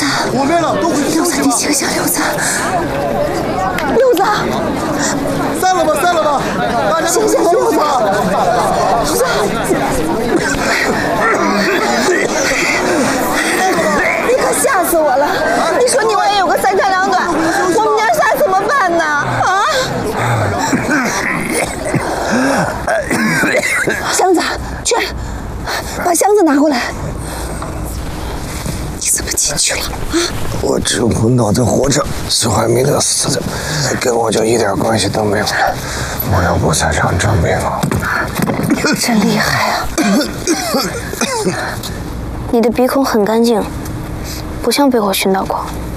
我们俩都会六子，你醒醒，六子，六子， 散了吧，散了吧，大家醒醒，六子，六子，你可吓死我了！你说你我也有个三长两短，我们娘仨怎么办呢？啊！箱子，去，把箱子拿过来。你怎么进去了啊？ 我只闻到这火车，苏海明的死的，跟我就一点关系都没有了。我又不擅长证明啊。 真厉害啊！你的鼻孔很干净，不像被我熏到过。